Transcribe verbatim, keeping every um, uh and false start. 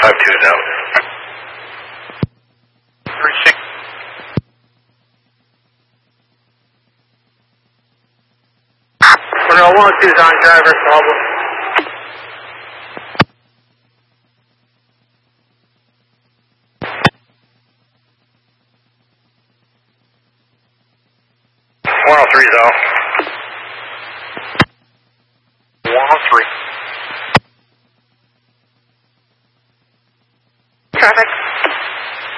five two is out. three six. Monroe one two is on driver, problem. one oh three is out.